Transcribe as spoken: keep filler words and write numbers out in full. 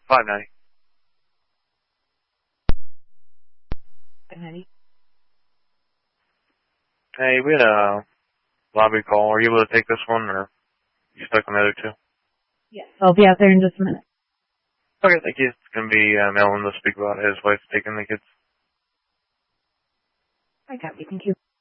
five ninety. five ninety. Hey, we had a lobby call. Are you able to take this one, or you stuck on the other two? Yes, I'll be out there in just a minute. Okay, thank you. It's going to be uh, Melvin to speak about his wife taking the kids. I got you. Thank you.